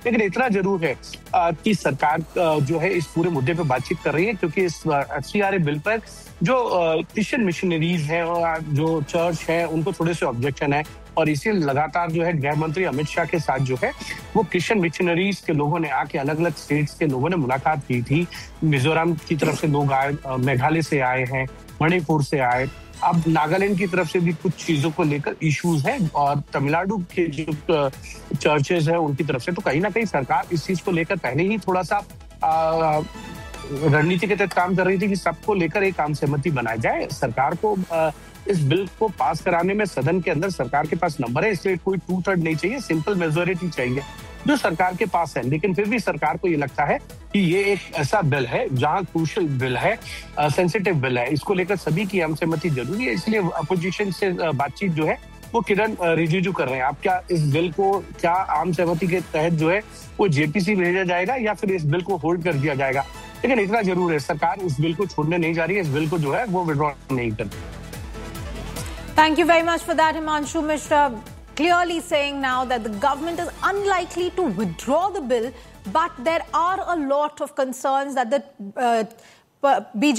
लेकिन इतना जरूर है कि सरकार जो है इस पूरे मुद्दे पर बातचीत कर रही है, क्योंकि इस FCRA बिल पर जो क्रिश्चियन मिशनरीज हैं और जो चर्च है उनको थोड़े से ऑब्जेक्शन है, और इसीलिए लगातार जो है गृह मंत्री अमित शाह के साथ जो है वो क्रिश्चियन मिशनरीज के लोगों ने आके अलग अलग स्टेट्स के लोगों ने मुलाकात की थी। मिजोरम की तरफ से लोग आए, मेघालय से आए हैं, मणिपुर से आए, अब नागालैंड की तरफ से भी कुछ चीजों को लेकर इश्यूज हैं, और तमिलनाडु के जो चर्चेज है उनकी तरफ से। तो कहीं ना कहीं सरकार इस चीज को लेकर पहले ही थोड़ा सा रणनीति के तहत काम कर रही थी कि सबको लेकर एक आम सहमति बनाई जाए। सरकार को इस बिल को पास कराने में सदन के अंदर सरकार के पास नंबर है, इसलिए कोई 2/3 नहीं चाहिए, सिंपल मेजोरिटी चाहिए जो सरकार के पास है। लेकिन फिर भी सरकार को ये लगता है कि ये एक ऐसा बिल है जहां क्रूशियल बिल है, सेंसिटिव बिल है, इसको लेकर सभी की आम सहमति जरूरी है। इसलिए अपोजिशन से बातचीत जो है वो किरण रिजिजू कर रहे हैं। आप क्या इस बिल को क्या आम सहमति के तहत जो है वो JPC भेजा जाएगा या फिर इस बिल को होल्ड कर दिया जाएगा? लेकिन इतना जरूर है, सरकार इस बिल को छोड़ने नहीं जा रही है, इस बिल को जो है वो विड्रॉ नहीं कर रही। Thank you very much for that, Himanshu Mishra. Clearly saying now that the government is unlikely to withdraw the bill, but there are a lot of concerns that the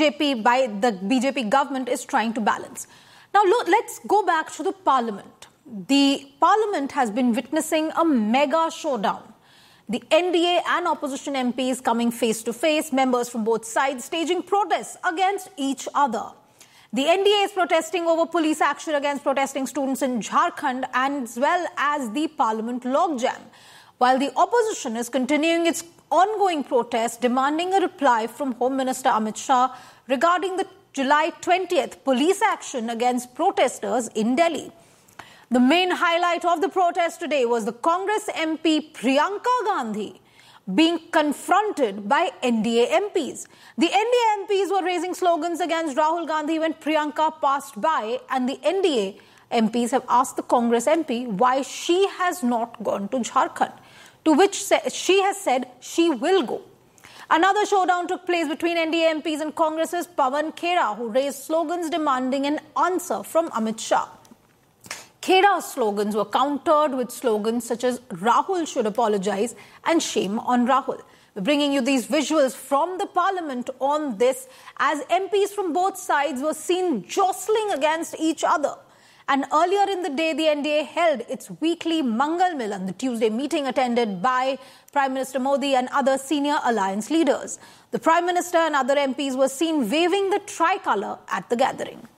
BJP government is trying to balance. Now, look, let's go back to the parliament. The parliament has been witnessing a mega showdown. The NDA and opposition MPs coming face to face, members from both sides staging protests against each other. The NDA is protesting over police action against protesting students in Jharkhand, as well as the parliament logjam, while the opposition is continuing its ongoing protest demanding a reply from Home Minister Amit Shah regarding the July 20th police action against protesters in Delhi. The main highlight of the protest today was the Congress MP Priyanka Gandhi being confronted by NDA MPs. The NDA MPs were raising slogans against Rahul Gandhi when Priyanka passed by, and the NDA MPs have asked the Congress MP why she has not gone to Jharkhand, to which she has said she will go. Another showdown took place between NDA MPs and Congress's Pawan Khera, who raised slogans demanding an answer from Amit Shah. Khera's slogans were countered with slogans such as Rahul should apologize and shame on Rahul. We're bringing you these visuals from the parliament on this, as MPs from both sides were seen jostling against each other. And earlier in the day, the NDA held its weekly Mangal Milan, the Tuesday meeting attended by Prime Minister Modi and other senior alliance leaders. The Prime Minister and other MPs were seen waving the tricolour at the gathering.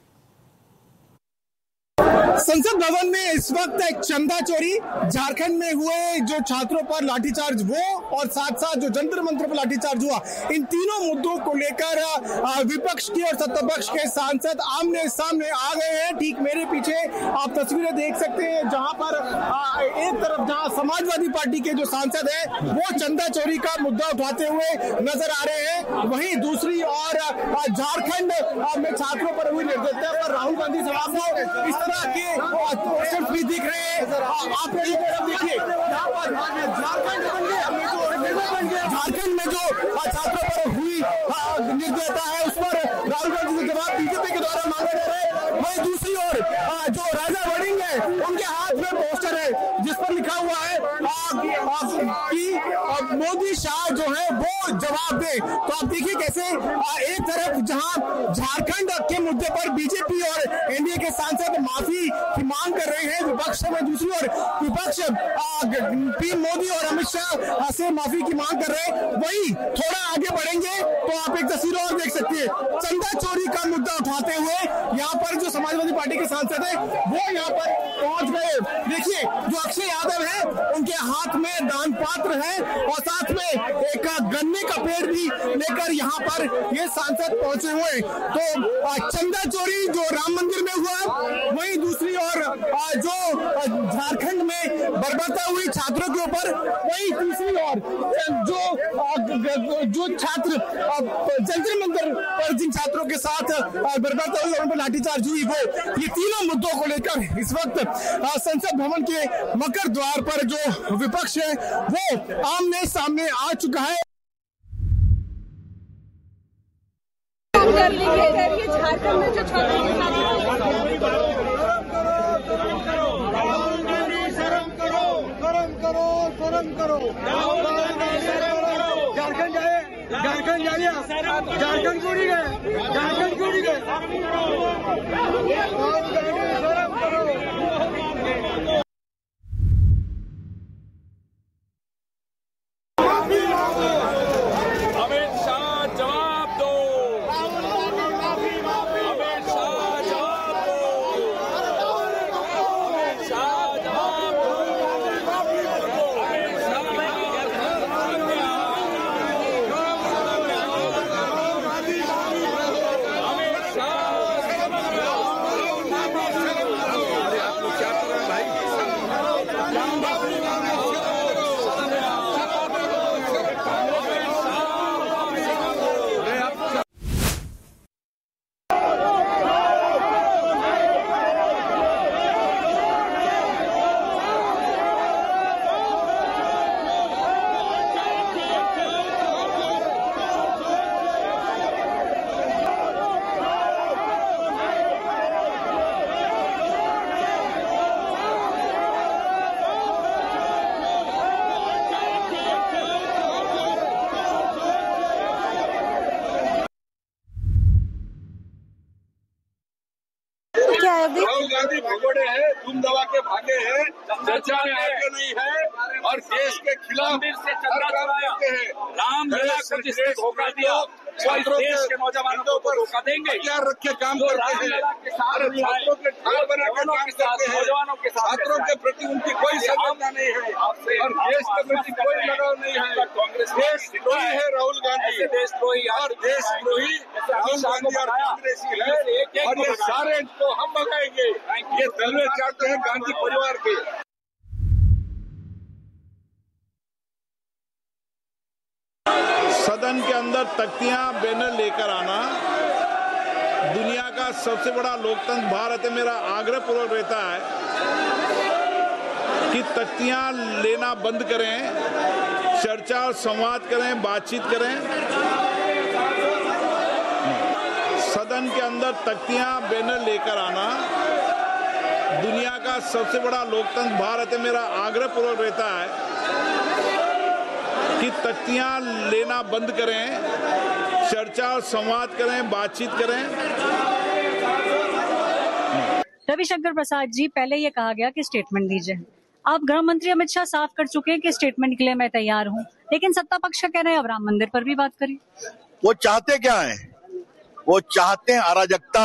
संसद भवन में इस वक्त एक चंदा चोरी, झारखंड में हुए जो छात्रों पर लाठीचार्ज वो, और साथ साथ जो जंतर मंत्र पर लाठीचार्ज हुआ, इन तीनों मुद्दों को लेकर विपक्ष की और सत्तापक्ष के सांसद आमने सामने आ गए हैं। ठीक मेरे पीछे आप तस्वीरें देख सकते हैं, जहां पर एक तरफ जहां समाजवादी पार्टी के जो सांसद हैं वो चंदा चोरी का मुद्दा उठाते हुए नजर आ रहे हैं, वहीं दूसरी ओर झारखंड में छात्रों पर हुई निर्दयता पर राहुल गांधी साहब ने इस तरह के पोस्टर्स भी दिख रहे हैं। आप देखिए झारखंड में जो छात्रों पर हुई निर्दयता है उस पर राहुल गांधी से जवाब बीजेपी के द्वारा मांगा जा रहा है। वहीं दूसरी ओर जो राजा वड़िंग है उनके हाथ में पोस्टर है जिस पर लिखा हुआ है कि मोदी शाह जो है वो जवाब दे। तो आप देखिए कैसे एक तरफ जहां झारखंड के मुद्दे पर बीजेपी और एनडीए के सांसद माफी की मांग कर रहे हैं विपक्ष में, दूसरी ओर विपक्ष पीएम मोदी और अमित शाह से माफी की मांग कर रहे हैं। वही थोड़ा आगे बढ़ेंगे तो आप एक तस्वीर और देख सकते हैं, चंदा चोरी का मुद्दा उठाते हुए यहाँ पर जो समाजवादी पार्टी के सांसद है वो यहाँ पर पहुंच गए। देखिए जो अक्षय यादव है उनके हाथ में दान पात्र है और साथ में एक गन्ने का पेड़ भी लेकर यहाँ पर ये सांसद पहुंचे हुए। तो चंदा चोरी जो राम मंदिर में हुआ, वहीं दूसरी ओर जो झारखंड में बर्बरता हुई छात्रों के ऊपर, वहीं तीसरी ओर जो छात्र जंतर मंतर पर जिन छात्रों के साथ बर्बरता हुई और उन पर लाठीचार्ज हुई, वो ये तीनों मुद्दों को लेकर इस वक्त संसद भवन के मकर द्वार पर जो विपक्ष है वो आमने सामने आ चुका है। झारखंड में जो छात्रों के साथ शर्म करो, शर्म करो। झारखंड जाइए, झारखंड जाइए, झारखंड क्यों नहीं गए, झारखंड क्यों नहीं गए? शर्म करो। अमित शाह जवाब दो, अमित शाह जवाब दो, अमित शाह जवाब दो, राहुल गांधी भगोड़े हैं, धूम दबा के भागे हैं, चर्चा में आगे नहीं है और देश के खिलाफ से चंदा चुराया, रामलला को जिसने धोखा दिया, वो देश के नौजवानों को धोखा देंगे। हथियार रखे काम करते हैं, छात्रों के ढाल बना के काम करते हैं, नौजवानों के साथ छात्रों के प्रति उनकी कोई संवेदना नहीं है और देश के प्रति कोई लगाव नहीं है। देशद्रोही है राहुल गांधी, देशद्रोही और देशद्रोही राहुल गांधी और कांग्रेसी है और ये सारे इनको हम भगाएंगे। ये दलवे चाहते हैं गांधी परिवार के। सदन के अंदर तख्तियां बैनर लेकर आना दुनिया का सबसे बड़ा लोकतंत्र भारत है। मेरा आग्रह पूर्वक रहता है कि तख्तियां लेना बंद करें, चर्चा और संवाद करें, बातचीत करें। सदन के अंदर तख्तियां बैनर लेकर आना दुनिया का सबसे बड़ा लोकतंत्र भारत है। मेरा आग्रह पूर्वक रहता है कि तख्तियां लेना बंद करें, चर्चा और संवाद करें, बातचीत करें। रविशंकर प्रसाद जी, पहले ये कहा गया कि स्टेटमेंट दीजिए। आप गृह मंत्री अमित शाह साफ कर चुके हैं कि स्टेटमेंट के लिए मैं तैयार हूं, लेकिन सत्ता पक्ष का कह रहे हैं अब राम मंदिर पर भी बात करिए। वो चाहते क्या है? वो चाहते हैं अराजकता।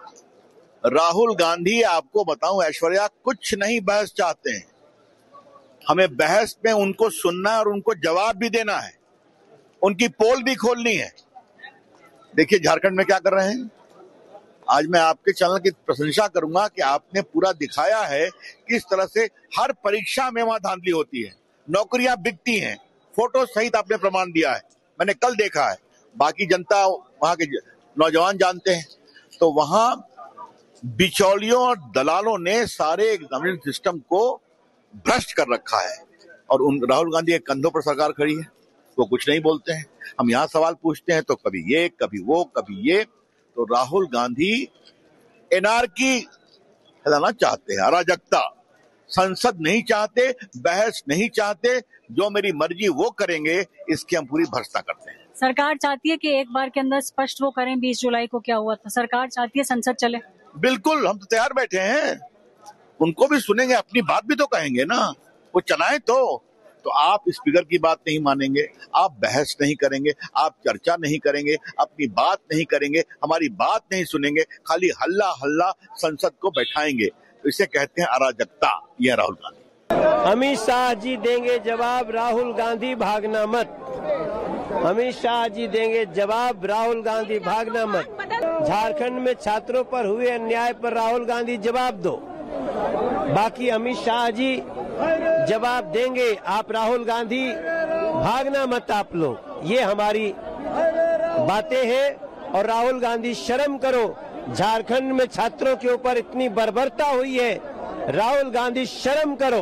राहुल गांधी, आपको बताऊं ऐश्वर्या, कुछ नहीं बहस चाहते हैं। हमें बहस में उनको सुनना है और उनको जवाब भी देना है, उनकी पोल भी खोलनी है। देखिए झारखंड में क्या कर रहे हैं। आज मैं आपके चैनल की प्रशंसा करूंगा कि आपने पूरा दिखाया है किस तरह से हर परीक्षा में वहां धांधली होती है, नौकरियां बिकती हैं, फोटो सहित आपने प्रमाण दिया है, मैंने कल देखा है। बाकी जनता, वहां के नौजवान जानते हैं। तो वहां बिचौलियों और दलालों ने सारे एग्जामिनेशन सिस्टम को भ्रष्ट कर रखा है और उन राहुल गांधी के कंधों पर सरकार खड़ी है, वो कुछ नहीं बोलते हैं। हम यहाँ सवाल पूछते हैं तो कभी ये, कभी वो, कभी ये। तो राहुल गांधी एनार्की फैलाना चाहते हैं, अराजकता। संसद नहीं चाहते, बहस नहीं चाहते, जो मेरी मर्जी वो करेंगे, इसकी हम पूरी भर्त्सना करते हैं। सरकार चाहती है कि एक बार के अंदर स्पष्ट वो करें 20 जुलाई को क्या हुआ था। सरकार चाहती है संसद चले। बिल्कुल, हम तो तैयार बैठे हैं, उनको भी सुनेंगे, अपनी बात भी तो कहेंगे ना, वो चलाएं तो आप स्पीकर की बात नहीं मानेंगे, आप बहस नहीं करेंगे, आप चर्चा नहीं करेंगे, अपनी बात नहीं करेंगे, हमारी बात नहीं सुनेंगे, खाली हल्ला हल्ला संसद को बैठाएंगे। तो इसे कहते हैं अराजकता। यह राहुल गांधी। अमित शाह जी देंगे जवाब, राहुल गांधी भागना मत। अमित शाह जी देंगे जवाब, राहुल गांधी भागना मत। झारखंड में छात्रों पर हुए अन्याय पर राहुल गांधी जवाब दो। बाकी अमित शाह जी जवाब देंगे, आप राहुल गांधी भागना मत आप लोग। ये हमारी बातें हैं और राहुल गांधी शर्म करो। झारखंड में छात्रों के ऊपर इतनी बर्बरता हुई है, राहुल गांधी शर्म करो।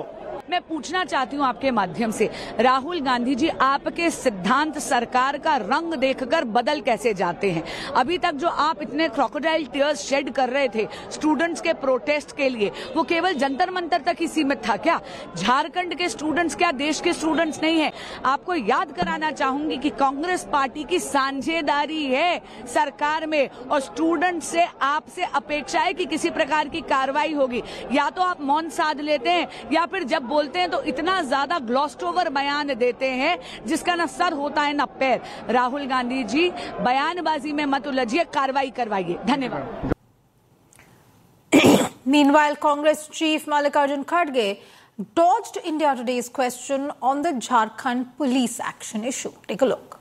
मैं पूछना चाहती हूँ आपके माध्यम से, राहुल गांधी जी, आपके सिद्धांत सरकार का रंग देखकर बदल कैसे जाते हैं? अभी तक जो आप इतने क्रोकोडाइल टीयर्स शेड कर रहे थे स्टूडेंट्स के प्रोटेस्ट के लिए, वो केवल जंतर मंतर तक ही सीमित था क्या? झारखंड के स्टूडेंट्स क्या देश के स्टूडेंट्स नहीं है? आपको याद कराना चाहूंगी कि कांग्रेस पार्टी की साझेदारी है सरकार में, और स्टूडेंट से आपसे अपेक्षा है कि किसी प्रकार की कार्रवाई होगी। या तो आप मौन साध लेते हैं, या फिर जब बोलते हैं तो इतना ज्यादा ग्लॉस्ड ओवर बयान देते हैं जिसका न सर होता है न पैर। राहुल गांधी जी, बयानबाजी में मत उलझिए, कार्रवाई करवाइए। धन्यवाद। Meanwhile, Congress Chief Mallikarjun Kharge dodged India Today's question on the Jharkhand police action issue. Take a look.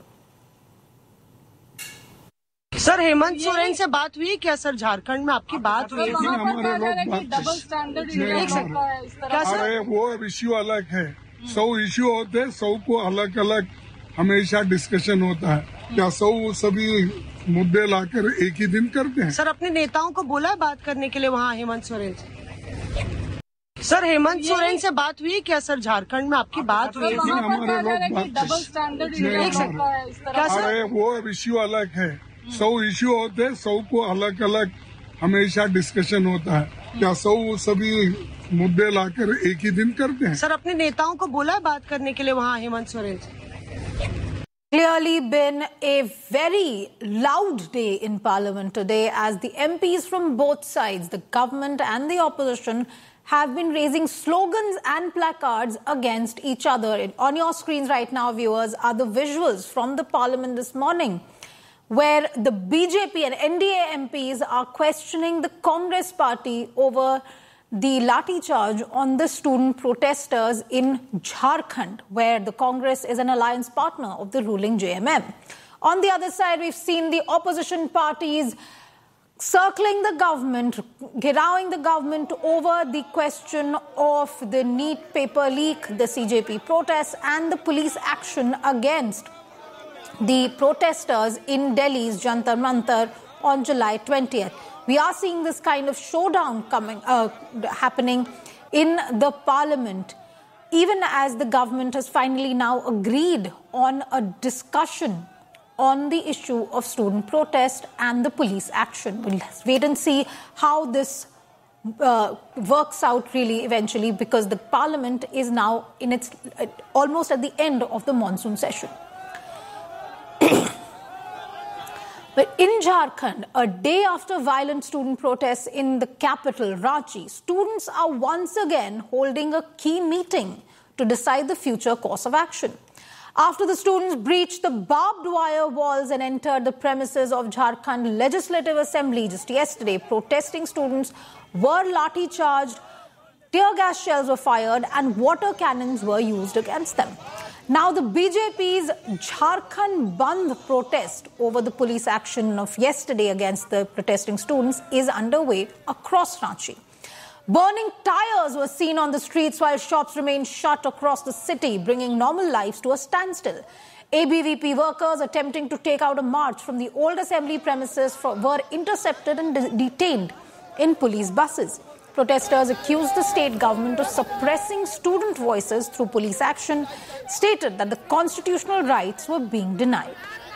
Sir, Hemant Soren से बात हुई क्या? सर, झारखंड में आपकी बात हुई? डबल स्टैंडर्ड अरे वो इश्यू अलग है। 100 इश्यू होते हैं, 100 को अलग अलग हमेशा डिस्कशन होता है। क्या 100 सभी मुद्दे लाकर एक ही दिन करते हैं? सर, अपने नेताओं को बोला है बात करने के लिए वहाँ हेमंत सोरेन से? सर, हेमंत सोरेन से बात हुई क्या? सर, झारखंड में आपकी बात हुई? हमारे लोग डबल स्टैंडर्ड अरे वो इश्यू अलग है। 100 इश्यू होते हैं, 100 को अलग अलग हमेशा डिस्कशन होता है। क्या 100 सभी मुद्दे लाकर एक ही दिन करते हैं? सर, अपने नेताओं को बोला है बात करने के लिए वहाँ हेमंत सोरेन से? Clearly been a very loud day in Parliament today as the MPs from both sides, the government and the opposition, have been raising slogans and placards against each other. On your screens right now, viewers, are the visuals from the Parliament this morning, where the BJP and NDA MPs are questioning the Congress party over the lathi charge on the student protesters in Jharkhand, where the Congress is an alliance partner of the ruling JMM. On the other side, we've seen the opposition parties circling the government, gheraoing the government over the question of the NEET paper leak, the CJP protests, and the police action against the protesters in Delhi's Jantar Mantar on July 20th. We are seeing this kind of showdown happening in the Parliament, even as the government has finally now agreed on a discussion on the issue of student protest and the police action. We'll wait and see how this works out really eventually, because the Parliament is now in its almost at the end of the monsoon session. But in Jharkhand, a day after violent student protests in the capital, Ranchi, students are once again holding a key meeting to decide the future course of action. After the students breached the barbed wire walls and entered the premises of Jharkhand Legislative Assembly just yesterday, protesting students were lathi charged, tear gas shells were fired, and water cannons were used against them. Now, the BJP's Jharkhand Bandh protest over the police action of yesterday against the protesting students is underway across Ranchi. Burning tires were seen on the streets while shops remained shut across the city, bringing normal lives to a standstill. ABVP workers attempting to take out a march from the old assembly premises were intercepted and detained in police buses. Protesters accused the state government of suppressing student voices through police action, stated that the constitutional rights were being denied.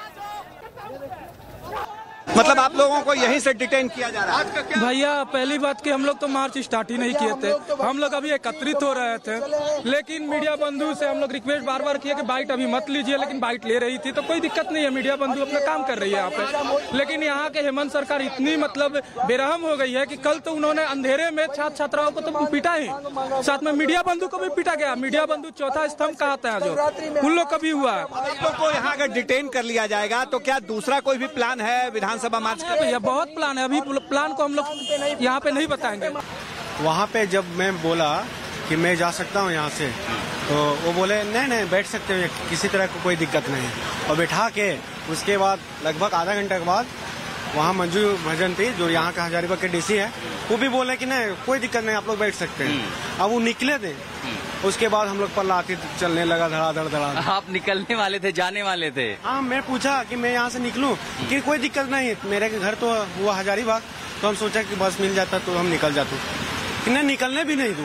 मतलब आप लोगों को यहीं से detain किया जा रहा है? भैया, पहली बात कि हम लोग तो मार्च स्टार्ट ही नहीं किए थे। हम लोग अभी एकत्रित हो रहे थे, लेकिन मीडिया बंधु से हम लोग रिक्वेस्ट बार बार किए कि बाइट अभी मत लीजिए, लेकिन बाइट ले रही थी तो कोई दिक्कत नहीं है, मीडिया बंधु अपना काम कर रही है यहाँ पे। लेकिन यहाँ के हेमंत सरकार इतनी मतलब बेरहम हो गई है कि कल तो उन्होंने अंधेरे में छात्र छात्राओं को तो पीटा ही, साथ में मीडिया बंधु को भी पीटा गया। मीडिया बंधु चौथा स्तंभ कहता है जो उन लोग का भी हुआ है। आप लोग को यहाँ अगर डिटेन कर लिया जाएगा तो क्या दूसरा कोई भी प्लान है विधानसभा मार्च का? बहुत प्लान है, अभी प्लान को हम लोग यहाँ पे नहीं बताएंगे। वहाँ पे जब मैं बोला कि मैं जा सकता हूँ यहाँ से, तो वो बोले नहीं बैठ सकते हो, किसी तरह को कोई दिक्कत नहीं। और बैठा के उसके बाद लगभग आधा घंटे के बाद वहाँ मंजू भजन थी जो यहाँ का हजारीबाग के डीसी है, वो भी बोले कि नहीं कोई दिक्कत नहीं, आप लोग बैठ सकते हैं। अब वो निकले थे, उसके बाद हम लोग पर लाठी चलने लगा धड़ाधड़। आप निकलने वाले थे, जाने वाले थे? हाँ, मैं पूछा कि मैं यहाँ से निकलूं कि कोई दिक्कत नहीं, मेरे घर तो हुआ हजारीबाग, तो हम सोचा कि बस मिल जाता तो हम निकल जाते, नहीं निकलने भी नहीं दूंगा।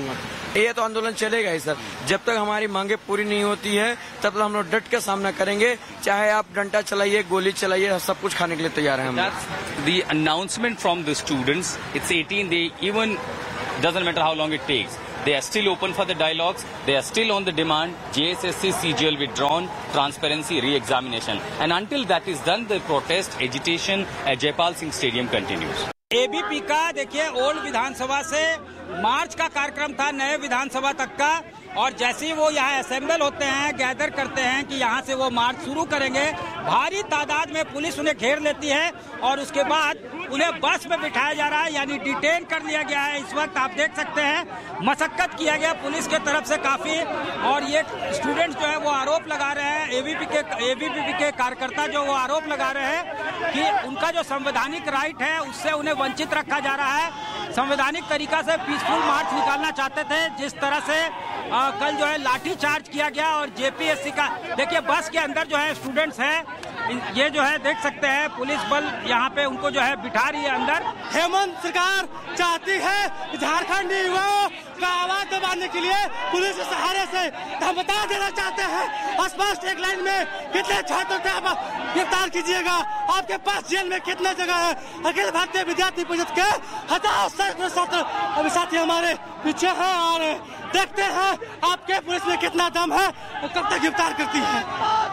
ये तो आंदोलन चलेगा ही सर। जब तक हमारी मांगे पूरी नहीं होती है तब तक हम लोग डट के सामना करेंगे, चाहे आप डंडा चलाइए, गोली चलाइए, सब कुछ खाने के लिए तैयार हैं हम। The announcement from the students, it's 18, they even doesn't matter how long it takes. They are still open for the dialogues. They are still on the demand. JSSC, CGL withdrawn, transparency, re-examination. And until that is done, the protest, agitation at Jaipal Singh Stadium continues. ABP का देखिए old विधानसभा से मार्च का कार्यक्रम था नए विधानसभा तक का, और जैसे ही वो यहाँ असेंबल होते हैं, गैदर करते हैं कि यहाँ से वो मार्च शुरू करेंगे, भारी तादाद में पुलिस उन्हें घेर लेती है और उसके बाद उन्हें बस में बिठाया जा रहा है, यानी डिटेन कर लिया गया है। इस वक्त आप देख सकते हैं मशक्कत किया गया पुलिस के तरफ से काफी, और ये स्टूडेंट्स जो है वो आरोप लगा रहे हैं, एबीवीपी के कार्यकर्ता जो वो आरोप लगा रहे हैं कि उनका जो संवैधानिक राइट है उससे उन्हें वंचित रखा जा रहा है। संवैधानिक तरीका से पीसफुल मार्च निकालना चाहते थे, जिस तरह से कल जो है लाठी चार्ज किया गया, और जेपीएससी का देखिए बस के अंदर जो है स्टूडेंट्स हैं, ये जो है देख सकते हैं पुलिस बल यहाँ पे उनको जो है बिठा रही है अंदर। हेमंत सरकार चाहती है झारखंड युवाओं का आवाज दबाने के लिए पुलिस के सहारे से धमका देना चाहते हैं। स्पष्ट एक लाइन में कितने छात्रों को आप गिरफ्तार कीजिएगा, आपके पास जेल में कितने जगह है। अखिल भारतीय विद्यार्थी परिषद के हजारों छात्र अभी साथी हमारे पीछे हैं, और देखते हैं आपके पुलिस में कितना दम है और कब तक गिरफ्तार करती है।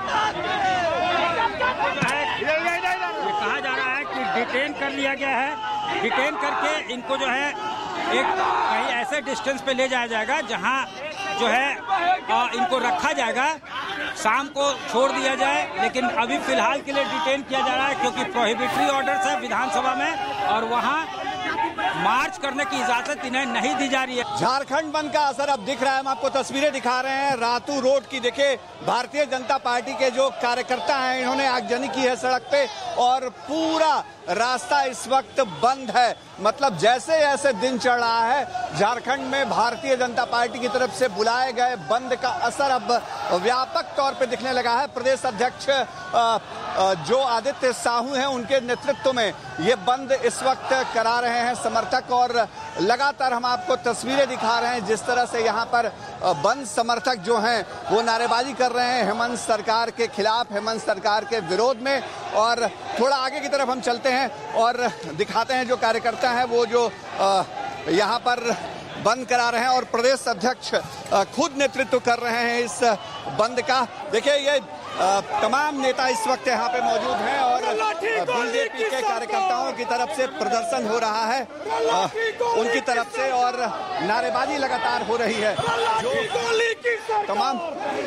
ये कहा जा रहा है कि डिटेन कर लिया गया है, डिटेन करके इनको जो है एक कहीं ऐसे डिस्टेंस पे ले जाया जाएगा जहां जो है इनको रखा जाएगा, शाम को छोड़ दिया जाए, लेकिन अभी फिलहाल के लिए डिटेन किया जा रहा है क्योंकि प्रोहिबिटरी ऑर्डर्स है विधानसभा में और वहां मार्च करने की इजाजत इन्हें नहीं दी जा रही है। झारखंड बंद का असर अब दिख रहा है, हम आपको तस्वीरें दिखा रहे हैं रातू रोड की। देखिए भारतीय जनता पार्टी के जो कार्यकर्ता हैं इन्होंने आगजनी की है सड़क पे, और पूरा रास्ता इस वक्त बंद है। मतलब जैसे जैसे दिन चढ़ रहा है झारखंड में भारतीय जनता पार्टी की तरफ से बुलाए गए बंद का असर अब व्यापक तौर पे दिखने लगा है। प्रदेश अध्यक्ष जो आदित्य साहू हैं उनके नेतृत्व में ये बंद इस वक्त करा रहे हैं समर्थक, और लगातार हम आपको तस्वीरें दिखा रहे हैं जिस तरह से यहाँ पर बंद समर्थक जो हैं वो नारेबाजी कर रहे हैं हेमंत सरकार के खिलाफ, हेमंत सरकार के विरोध में। और थोड़ा आगे की तरफ हम चलते हैं और दिखाते हैं जो कार्यकर्ता हैं वो जो यहाँ पर बंद करा रहे हैं, और प्रदेश अध्यक्ष खुद नेतृत्व कर रहे हैं इस बंद का। देखिए ये तमाम नेता इस वक्त यहाँ पे मौजूद हैं और बीजेपी के कार्यकर्ताओं की तरफ से प्रदर्शन हो रहा है उनकी तरफ से, और नारेबाजी लगातार हो रही है। जो तमाम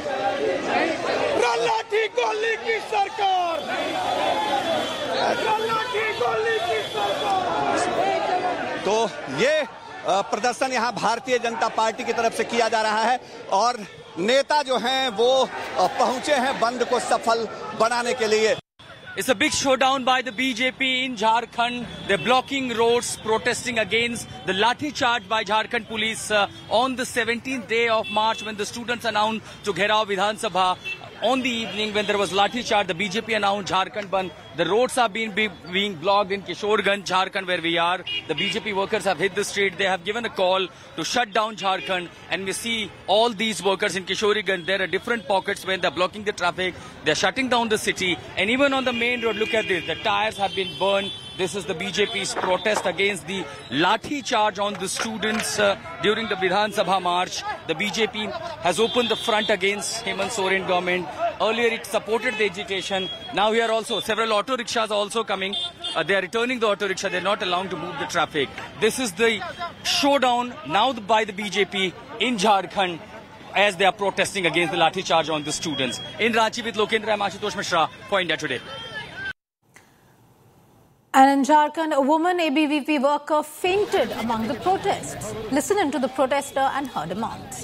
लाठी गोली की सरकार, लाठी गोली की सरकार। तो ये प्रदर्शन यहाँ भारतीय जनता पार्टी की तरफ से किया जा रहा है, और नेता जो हैं वो पहुंचे हैं बंद को सफल बनाने के लिए। It's a big showdown by the BJP in Jharkhand. They're blocking roads, protesting against the lathi charge by Jharkhand police on the 17th day of March when the students announced to Gherao Vidhan Sabha. On the evening when there was lathi charge, the BJP announced Jharkhand Bandh. The roads are being blocked in Kishorganj, Jharkhand, where we are. The BJP workers have hit the street. They have given a call to shut down Jharkhand. And we see all these workers in Kishorganj. There are different pockets where they're blocking the traffic. They're shutting down the city. And even on the main road, look at this. The tires have been burned. This is the BJP's protest against the lathi charge on the students during the Vidhan Sabha march. The BJP has opened the front against Hemant Soren government. Earlier it supported the agitation. Now here also several auto rickshaws are also coming. They are returning the auto rickshaw. They are not allowed to move the traffic. This is the showdown now by the BJP in Jharkhand as they are protesting against the lathi charge on the students. In Ranchi with Lokendra, I'm Ashutosh Mishra for India Today. And in Jharkhand, a woman ABVP worker fainted among the protests. Listen into the protester and her demands.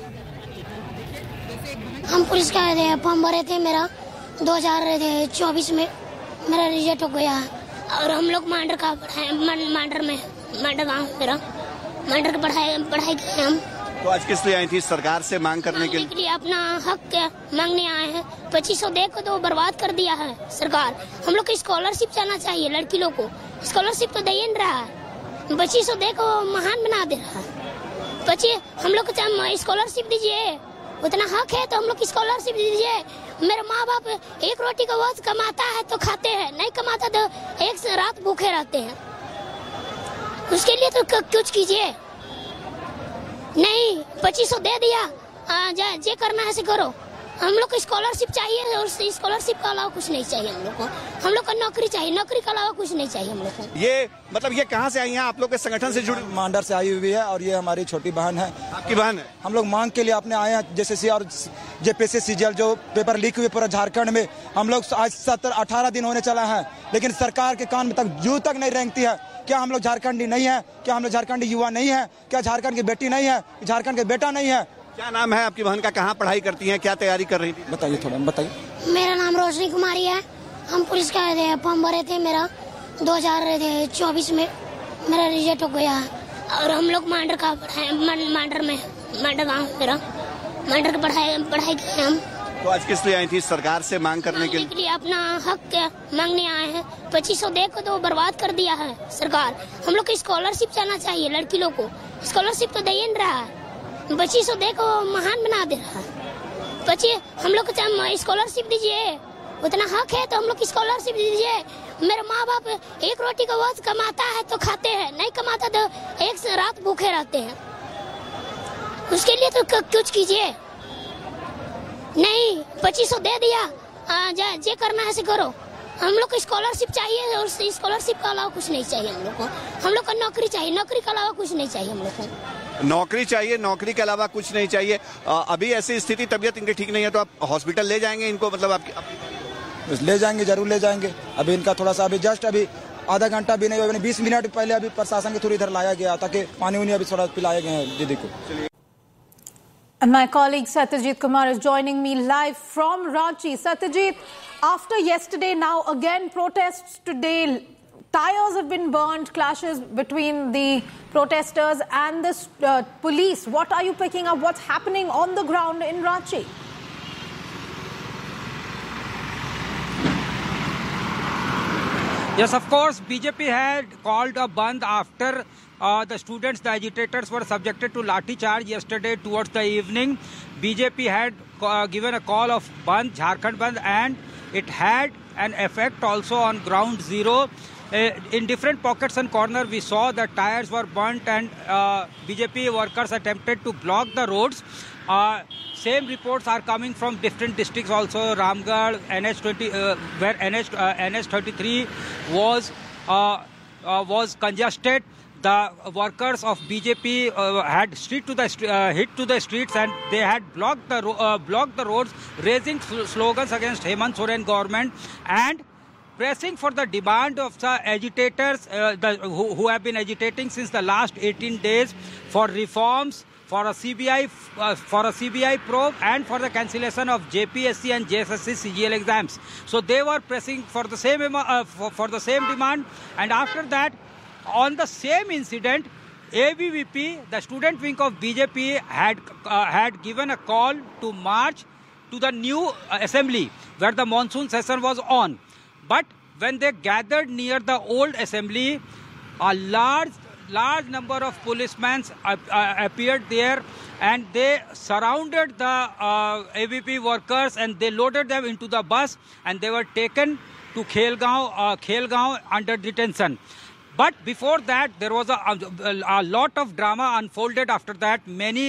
हम police का form भरे थे, मेरा 2024 में मेरा result हो गया और हम लोग मांडर का मांडर गाँव मेरा मांडर का पढ़ाई किए हम। तो आज किस लिए आई थी? सरकार से मांग करने के लिए अपना हक मांगने आए हैं। 2500 देखो तो बर्बाद कर दिया है सरकार। हम लोग को स्कॉलरशिप जाना चाहिए, लड़की लोग को स्कॉलरशिप तो दे नहीं रहा है। 2500 देखो महान बना दे रहा है। बच्चे हम लोग को स्कॉलरशिप दीजिए, उतना हक है तो हम लोग स्कॉलरशिप दीजिए। मेरे माँ बाप एक रोटी का वक्त कमाता है तो खाते हैं, नहीं कमाता तो एक रात भूखे रहते हैं। उसके लिए तो कुछ कीजिए। नहीं 2500 दे दिया, जे करना है से करो। हम लोग को स्कॉलरशिप चाहिए और स्कॉलरशिप के अलावा कुछ नहीं चाहिए हम लोग को। हम लोग को नौकरी चाहिए, नौकरी के अलावा कुछ नहीं चाहिए हम लोग को। ये मतलब ये कहाँ से आई हैं? आप लोग के संगठन से जुड़ी? मांडर से आई हुई है और ये हमारी छोटी बहन है। आपकी बहन है? हम लोग मांग के लिए अपने आए हैं, जैसे और जेपीएससी सीजीएल जो पेपर लीक हुए पूरा झारखंड में। हम लोग आज 17-18 दिन होने चला है, लेकिन सरकार के कान में तक जू तक नहीं रेंगती है। क्या हम लोग झारखंडी नहीं है? क्या हम लोग झारखंडी युवा नहीं है? क्या झारखंड की बेटी नहीं है? झारखंड के बेटा नहीं है? क्या नाम है आपकी बहन का? कहाँ पढ़ाई करती हैं? क्या तैयारी कर रही थी? बताइए थोड़ा बताइए। मेरा नाम रोशनी कुमारी है। हम पुलिस का फॉर्म भरे थे, मेरा 2024 में मेरा रिजल्ट हो गया है। और हम लोग मांडर का मांडर गाँव मेरा मांडर की पढ़ाई किए हम। तो आज किस लिए आई थी? सरकार से मांग करने के लिए अपना हक मांगने आए हैं। 2500 दे को तो बर्बाद कर दिया है सरकार। हम लोग को स्कॉलरशिप चाहना चाहिए, लड़की लोग को स्कॉलरशिप तो दे ही नहीं रहा है। 2500 दे को महान बना दे रहा है। बच्चे हम लोग को स्कॉलरशिप दीजिए, उतना हक है तो हम लोग स्कॉलरशिप दीजिए। मेरे माँ बाप एक रोटी का वक्त कमाता है तो खाते हैं, नहीं कमाता तो एक रात भूखे रहते हैं। उसके लिए तो कुछ कीजिए। नहीं 2500 दे दिया, जे करना है से करो। हम लोग को स्कॉलरशिप चाहिए और स्कॉलरशिप के अलावा कुछ नहीं चाहिए हम लोग को। हम लोग को नौकरी चाहिए, नौकरी के अलावा कुछ नहीं चाहिए हम लोग को। नौकरी चाहिए, नौकरी के अलावा कुछ नहीं चाहिए। अभी ऐसी स्थिति, तबीयत इनकी ठीक नहीं है तो आप हॉस्पिटल ले जाएंगे इनको? मतलब आपकी ले जाएंगे, जरूर ले जाएंगे। अभी इनका थोड़ा सा अभी जस्ट अभी आधा घंटा भी नहीं, 20 मिनट पहले अभी प्रशासन के थ्रू इधर लाया गया ताकि पानी उनी अभी थोड़ा पिलाए गए हैं दीदी को। And my colleague Satyajit Kumar is joining me live from Ranchi. Satyajit, after yesterday, now again protests today. Tires have been burned, clashes between the protesters and the police. What are you picking up? What's happening on the ground in Ranchi? Yes, of course, BJP had called a Bandh after the students, the agitators were subjected to lathi charge yesterday towards the evening. BJP had given a call of Bandh, Jharkhand Bandh, and it had an effect also on ground zero. In different pockets and corners, we saw that tires were burnt and BJP workers attempted to block the roads. Same reports are coming from different districts also. Ramgarh, NH20, where NH33 was congested. The workers of BJP had hit to the streets and they had blocked the roads, raising slogans against Hemant Soren government and pressing for the demand of the agitators who have been agitating since the last 18 days for reforms, for a CBI probe and for the cancellation of JPSC and JSSC CGL exams. So they were pressing for the same demand, and after that, on the same incident, ABVP, the student wing of BJP, had given a call to march to the new assembly where the monsoon session was on. But when they gathered near the old assembly, a large number of policemen appeared there and they surrounded the ABVP workers and they loaded them into the bus and they were taken to Khelgaon under detention. But before that, there was a lot of drama unfolded after that. Many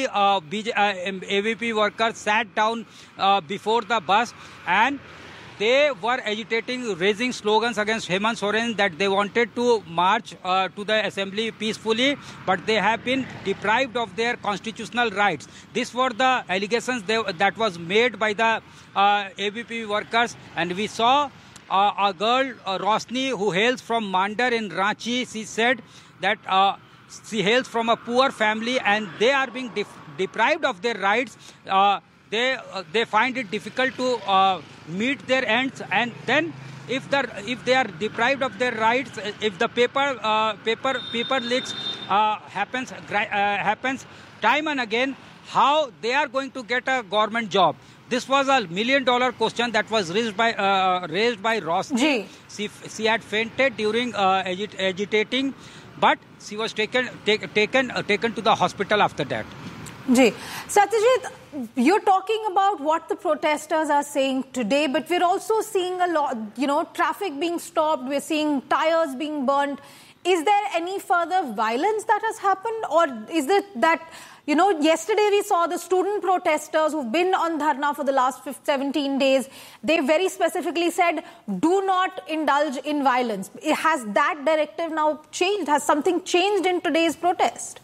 ABVP workers sat down before the bus and they were agitating, raising slogans against Hemant Soren that they wanted to march to the assembly peacefully, but they have been deprived of their constitutional rights. These were the allegations that was made by the ABVP workers, and we saw a girl, Rosni, who hails from Mandar in Ranchi. She said that she hails from a poor family and they are being deprived of their rights. They find it difficult to meet their ends, and then if they are deprived of their rights, if the paper leaks happens time and again, how they are going to get a government job? This was $1 million question that was raised by Rosni. She had fainted during agitating. but she was taken to the hospital after that. Ji. Satyajit, you're talking about what the protesters are saying today, but we're also seeing a lot, traffic being stopped, we're seeing tires being burnt. Is there any further violence that has happened, or is it that, yesterday we saw the student protesters who've been on dharna for the last 17 days, they very specifically said, do not indulge in violence. Has that directive now changed? Has something changed in today's protest?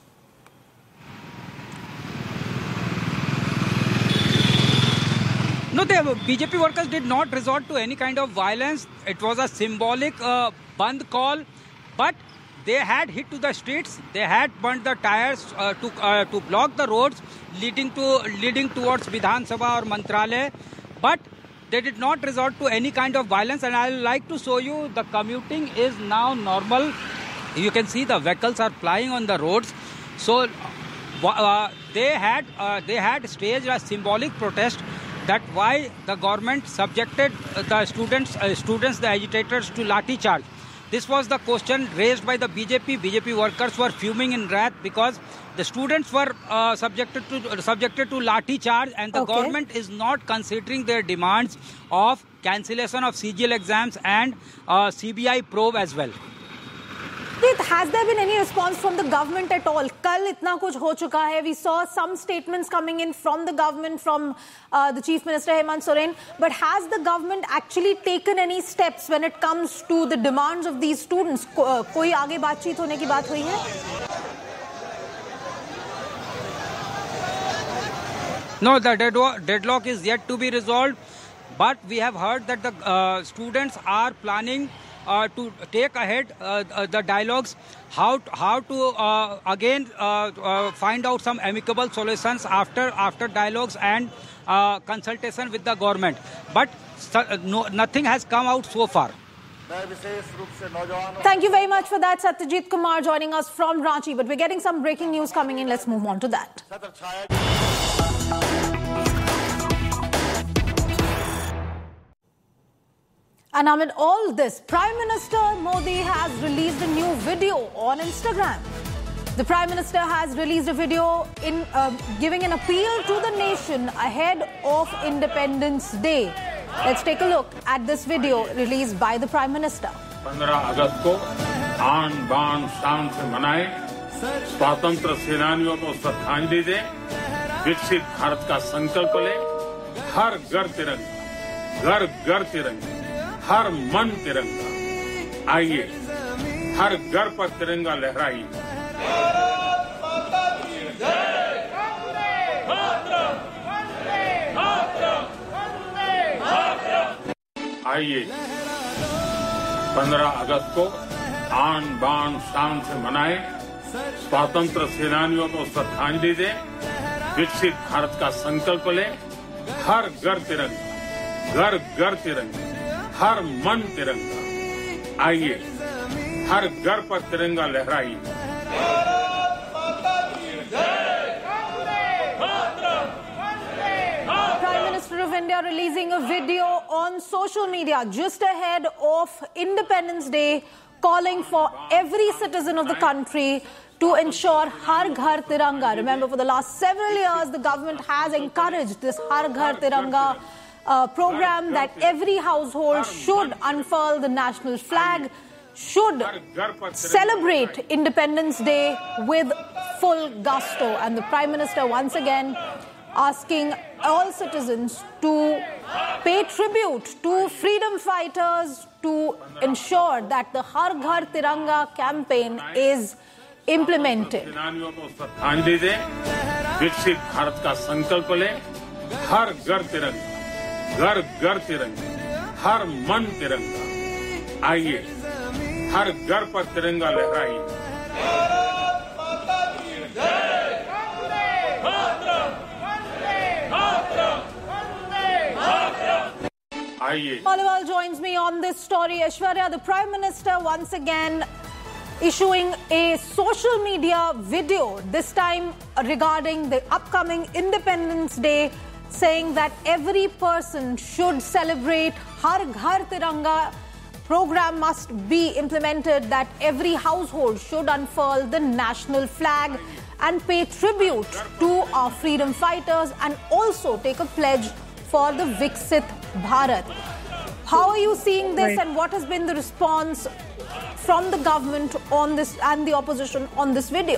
No, the BJP workers did not resort to any kind of violence. It was a symbolic Bandh call, but they had hit to the streets. They had burnt the tires to block the roads leading towards Vidhan Sabha or Mantralaya, but they did not resort to any kind of violence. And I would like to show you the commuting is now normal. You can see the vehicles are plying on the roads. So they had staged a symbolic protest that why the government subjected the students, the agitators, to lathi charge. This was the question raised by the BJP. BJP workers were fuming in wrath because the students were subjected to lathi charge, and the government is not considering their demands of cancellation of CGL exams and CBI probe as well. Has there been any response from the government at all? Kal itna kuch ho chuka hai. We saw some statements coming in from the government, from the Chief Minister Hemant Soren. But has the government actually taken any steps when it comes to the demands of these students? Koi aage baatcheet hone ki baat hui hai? No, the deadlock is yet to be resolved. But we have heard that the students are planning to take ahead the dialogues, how to again find out some amicable solutions after dialogues and consultation with the government. But nothing has come out so far. Thank you very much for that, Satyajit Kumar, joining us from Ranchi. But we're getting some breaking news coming in. Let's move on to that. And amid all this, Prime Minister Modi has released a new video on Instagram. The Prime Minister has released a video in giving an appeal to the nation ahead of Independence Day. Let's take a look at this video released by the Prime Minister. 15 अगस्त को आन बान शान से मनाएं, स्वतंत्र सेनानियों को श्रद्धांजलि दें, विकसित भारत का संकल्प लें, हर घर तिरंगा, घर घर तिरंगा, हर मन तिरंगा। आइए हर घर पर तिरंगा लहराइए। आइए 15 अगस्त को आन बान शान से मनाएं, स्वतंत्र सेनानियों को श्रद्धांजलि दें, विकसित भारत का संकल्प लें, हर घर तिरंगा, घर घर तिरंगा, हर मन तिरंगा। आइए हर घर पर तिरंगा लहराइए। Prime Minister of India releasing a video on social media just ahead of Independence Day, calling for every citizen of the country to ensure Har Ghar Tiranga. Remember, for the last several years, the government has encouraged this Har Ghar Tiranga program, that every household should unfurl the national flag, should celebrate Independence Day with full gusto. And the Prime Minister once again asking all citizens to pay tribute to freedom fighters, to ensure that the Har Ghar Tiranga campaign is implemented. सेनानियों को श्रद्धांजलि दें, विकसित भारत का संकल्प लें, हर घर तिरंगा, घर घर तिरंगा, हर मन तिरंगा। आइए हर घर पर तिरंगा लहराइए। Maliwal joins me on this story. Aishwarya, the Prime Minister once again issuing a social media video, this time regarding the upcoming Independence Day, saying that every person should celebrate Har Ghar Tiranga program must be implemented that every household should unfurl the national flag and pay tribute to our freedom fighters and also take a pledge for the Viksit Bharat. How are you seeing this, and what has been the response from the government on this and the opposition on this video?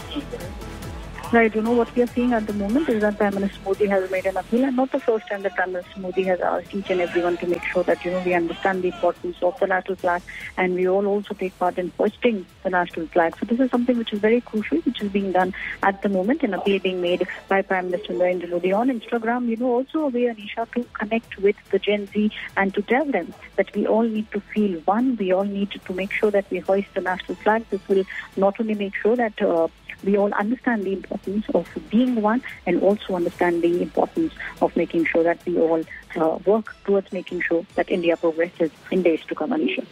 Right, what we are seeing at the moment is that Prime Minister Modi has made an appeal, and not the first time that Prime Minister Modi has asked each and everyone to make sure that, we understand the importance of the national flag, and we all also take part in hoisting the national flag. So this is something which is very crucial, which is being done at the moment, an appeal being made by Prime Minister Narendra Modi on Instagram, also a way, Anisha, to connect with the Gen Z and to tell them that we all need to feel one, we all need to make sure that we hoist the national flag. This will not only make sure that we all understand the importance of being one, and also understand the importance of making sure that we all work towards making sure that India progresses in days to come, Anisha.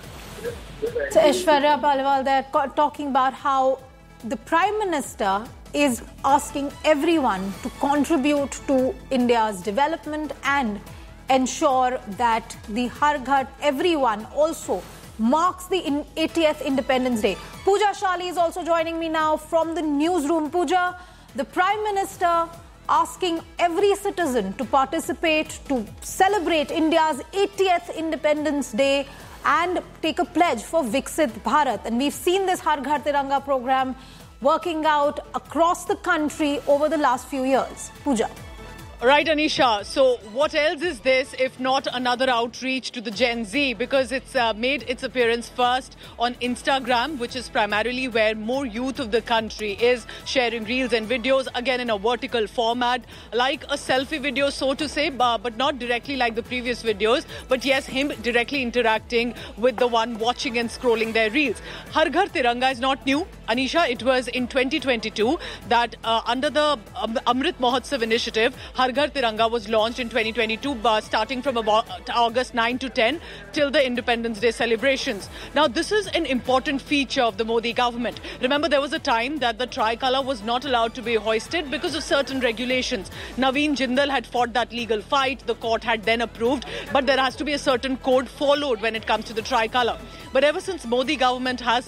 So Aishwarya Palwal, they're talking about how the Prime Minister is asking everyone to contribute to India's development and ensure that the Har Ghar, everyone also marks the 80th Independence Day. Pooja Shali is also joining me now from the newsroom. Pooja, the Prime Minister asking every citizen to participate, to celebrate India's 80th Independence Day and take a pledge for Viksit Bharat. And we've seen this Har Ghar Tiranga program working out across the country over the last few years. Pooja. Right, Anisha. So what else is this if not another outreach to the Gen Z? Because it's made its appearance first on Instagram, which is primarily where more youth of the country is sharing reels and videos, again in a vertical format, like a selfie video, so to say, but not directly like the previous videos. But yes, him directly interacting with the one watching and scrolling their reels. Har Ghar Tiranga is not new, Anisha. It was in 2022 that under the Amrit Mahotsav initiative, Har Ghar Tiranga was launched in 2022, starting from about August 9 to 10 till the Independence Day celebrations. Now, this is an important feature of the Modi government. Remember, there was a time that the tricolour was not allowed to be hoisted because of certain regulations. Naveen Jindal had fought that legal fight. The court had then approved, but there has to be a certain code followed when it comes to the tricolour. But ever since Modi government has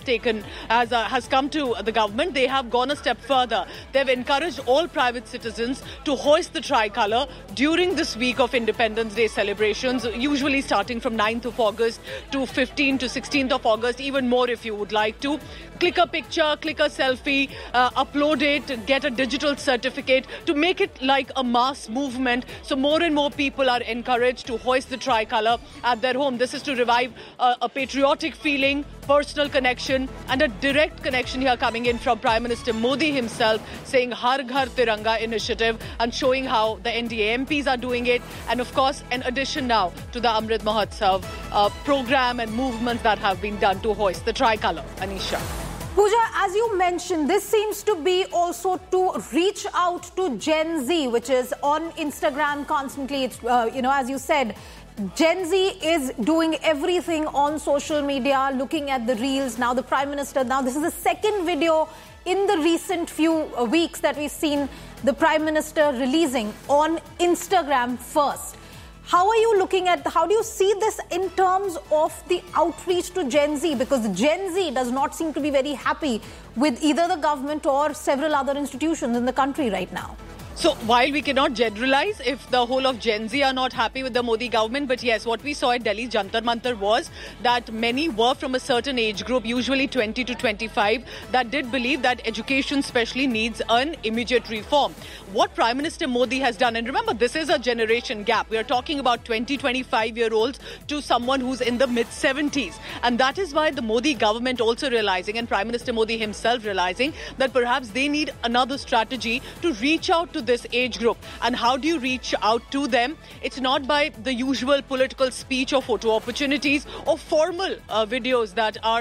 come to the government, they have gone a step further. They've encouraged all private citizens to hoist the tricolour during this week of Independence Day celebrations, usually starting from 9th of August to 15th to 16th of August, even more if you would like to. Click a picture, click a selfie, upload it, get a digital certificate to make it like a mass movement. So more and more people are encouraged to hoist the tricolour at their home. This is to revive a patriotic feeling, personal connection, and a direct connection here coming in from Prime Minister Modi himself, saying Har Ghar Tiranga initiative and showing how the NDA MPs are doing it. And of course, an addition now to the Amrit Mahotsav program and movements that have been done to hoist the tricolour. Anisha. Pooja, as you mentioned, this seems to be also to reach out to Gen Z, which is on Instagram constantly. It's, as you said, Gen Z is doing everything on social media, looking at the reels. Now the Prime Minister, this is the second video in the recent few weeks that we've seen the Prime Minister releasing on Instagram first. How are you looking at, how do you see this in terms of the outreach to Gen Z? Because Gen Z does not seem to be very happy with either the government or several other institutions in the country right now. So while we cannot generalize if the whole of Gen Z are not happy with the Modi government, but yes, what we saw at Delhi's Jantar Mantar was that many were from a certain age group, usually 20 to 25, that did believe that education especially needs an immediate reform. What Prime Minister Modi has done, and remember, this is a generation gap. We are talking about 20, 25-year-olds to someone who's in the mid-70s. And that is why the Modi government also realizing, and Prime Minister Modi himself realizing, that perhaps they need another strategy to reach out to this age group. And how do you reach out to them? It's not by the usual political speech or photo opportunities or formal videos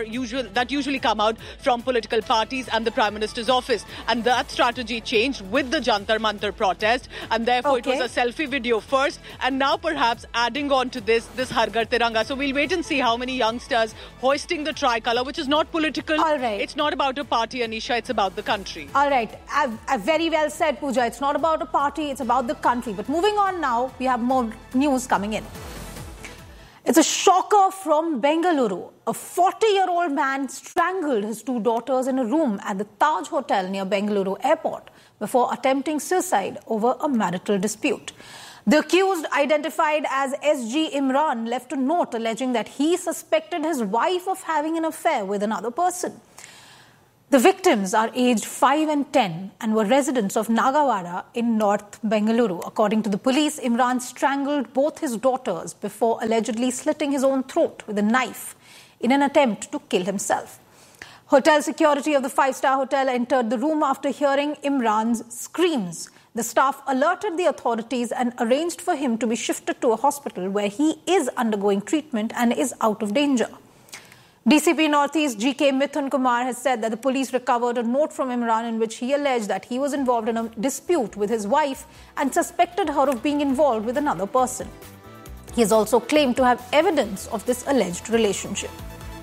that usually come out from political parties and the Prime Minister's office. And that strategy changed with the Jantar Mantar protest, and therefore it was a selfie video first, and now perhaps adding on to this Har Ghar Tiranga. So we'll wait and see how many youngsters hoisting the tricolour, which is not political. All right. It's not about a party, Anisha. It's about the country. All right. Very well said, Pooja. It's not about a party. It's about the country. But moving on now, we have more news coming in. It's a shocker from Bengaluru. A 40-year-old man strangled his two daughters in a room at the Taj Hotel near Bengaluru airport before attempting suicide over a marital dispute. The accused, identified as SG Imran, left a note alleging that he suspected his wife of having an affair with another person. The victims are aged 5 and 10 and were residents of Nagawada in North Bengaluru. According to the police, Imran strangled both his daughters before allegedly slitting his own throat with a knife in an attempt to kill himself. Hotel security of the 5-star hotel entered the room after hearing Imran's screams. The staff alerted the authorities and arranged for him to be shifted to a hospital where he is undergoing treatment and is out of danger. DCP Northeast GK Mithun Kumar has said that the police recovered a note from Imran in which he alleged that he was involved in a dispute with his wife and suspected her of being involved with another person. He has also claimed to have evidence of this alleged relationship.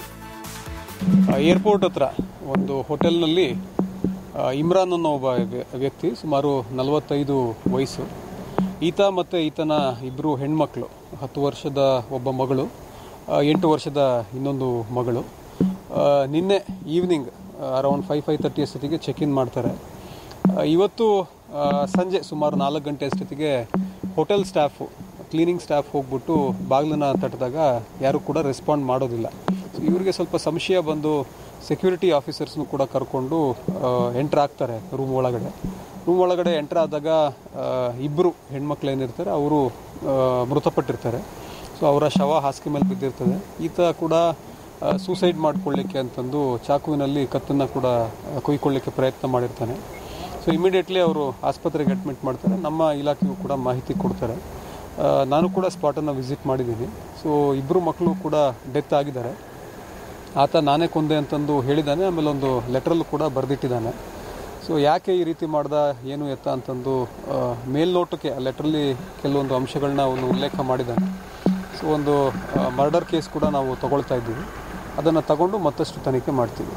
Airport ಹತ್ರ ಒಂದು ಹೋಟೆಲ್ನಲ್ಲಿ ಇಮ್ರಾನ್ ಅನ್ನೋ ಒಬ್ಬ ವ್ಯಕ್ತಿ, ಸುಮಾರು 45 ವಯಸ್ಸು. ಈತ ಮತ್ತು ಈತನ ಇಬ್ಬರು ಹೆಣ್ಮಕ್ಳು, 10 ವರ್ಷದ ಒಬ್ಬ ಮಗಳು, 8 ವರ್ಷದ ಇನ್ನೊಂದು ಮಗಳು. ನಿನ್ನೆ ಈವ್ನಿಂಗ್ ಅರೌಂಡ್ 5:30 ಅಷ್ಟೊತ್ತಿಗೆ ಚೆಕ್ ಇನ್ ಮಾಡ್ತಾರೆ. ಇವತ್ತು ಸಂಜೆ ಸುಮಾರು 4 ಗಂಟೆ ಅಷ್ಟೊತ್ತಿಗೆ ಹೋಟೆಲ್ ಸ್ಟಾಫು, ಕ್ಲೀನಿಂಗ್ ಸ್ಟಾಫ್ ಹೋಗ್ಬಿಟ್ಟು ಬಾಗಿಲನ್ನ ತಟ್ಟಿದಾಗ ಯಾರು ಕೂಡ ರೆಸ್ಪಾಂಡ್ ಮಾಡೋದಿಲ್ಲ. ಇವರಿಗೆ ಸ್ವಲ್ಪ ಸಂಶಯ ಬಂದು ಸೆಕ್ಯೂರಿಟಿ ಆಫೀಸರ್ಸ್ನು ಕೂಡ ಕರ್ಕೊಂಡು ಎಂಟ್ರ್ ಆಗ್ತಾರೆ ರೂಮ್ ಒಳಗಡೆ ಎಂಟ್ರ್ ಆದಾಗ ಇಬ್ಬರು ಹೆಣ್ಮಕ್ಳು ಏನಿರ್ತಾರೆ ಅವರು ಮೃತಪಟ್ಟಿರ್ತಾರೆ. ಸೊ ಅವರ ಶವ ಹಾಸಿಗೆ ಮೇಲೆ ಬಿದ್ದಿರ್ತದೆ. ಈತ ಕೂಡ ಸೂಸೈಡ್ ಮಾಡ್ಕೊಳ್ಳಿಕ್ಕೆ ಅಂತಂದು ಚಾಕುವಿನಲ್ಲಿ ಕತ್ತನ್ನು ಕೂಡ ಕೊಯ್ಕೊಳ್ಳಿಕ್ಕೆ ಪ್ರಯತ್ನ ಮಾಡಿರ್ತಾನೆ. ಸೊ ಇಮಿಡಿಯೇಟ್ಲಿ ಅವರು ಆಸ್ಪತ್ರೆಗೆ ಅಡ್ಮಿಟ್ ಮಾಡ್ತಾರೆ. ನಮ್ಮ ಇಲಾಖೆಗೂ ಕೂಡ ಮಾಹಿತಿ ಕೊಡ್ತಾರೆ. ನಾನು ಕೂಡ ಸ್ಪಾಟನ್ನು ವಿಸಿಟ್ ಮಾಡಿದ್ದೀನಿ. ಸೊ ಇಬ್ಬರು ಮಕ್ಕಳು ಕೂಡ ಡೆತ್ ಆಗಿದ್ದಾರೆ. ಆತ ನಾನೇ ಕೊಂದೆ ಅಂತಂದು ಹೇಳಿದ್ದಾನೆ. ಆಮೇಲೆ ಒಂದು ಲೆಟ್ರಲ್ಲೂ ಕೂಡ ಬರೆದಿಟ್ಟಿದ್ದಾನೆ. ಸೊ ಯಾಕೆ ಈ ರೀತಿ ಮಾಡ್ದ, ಏನು ಎತ್ತ ಅಂತಂದು ಮೇಲ್ನೋಟಕ್ಕೆ ಆ ಲೆಟ್ರಲ್ಲಿ ಕೆಲವೊಂದು ಅಂಶಗಳನ್ನ ಅವನು ಉಲ್ಲೇಖ ಮಾಡಿದ್ದಾನೆ. ಸೊ ಒಂದು ಮರ್ಡರ್ ಕೇಸ್ ಕೂಡ ನಾವು ತಗೊಳ್ತಾ ಇದ್ದೀವಿ. ಅದನ್ನು ತಗೊಂಡು ಮತ್ತಷ್ಟು ತನಿಖೆ ಮಾಡ್ತೀವಿ.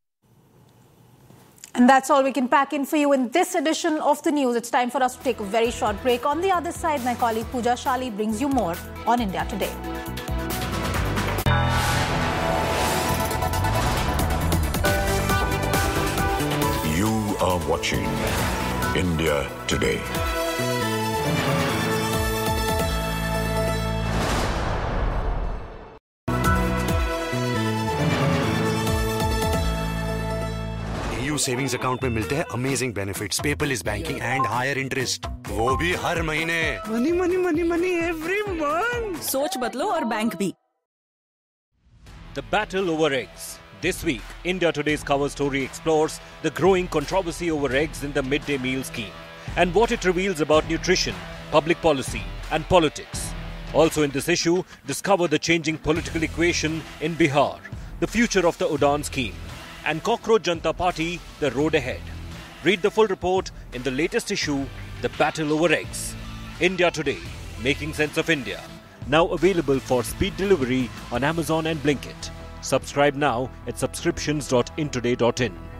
And that's all we can pack in for you in this edition of the news. It's time for us to take a very short break. On the other side, my colleague Pooja Shali brings you more on India Today. You are watching India Today. Savings account में मिलते हैं amazing benefits, paperless banking and higher interest, वो भी हर महीने। Money money money money every month. सोच बदलो और bank भी। The battle over eggs. This week, India Today's cover story explores the growing controversy over eggs in the midday meal scheme and what it reveals about nutrition, public policy and politics. Also in this issue, discover the changing political equation in Bihar, the future of the Udaan scheme, and Cockroach Janata Party, the road ahead. Read the full report in the latest issue, The Battle Over Eggs. India Today, Making Sense of India. Now available for speed delivery on Amazon and Blinkit. Subscribe now at subscriptions.intoday.in.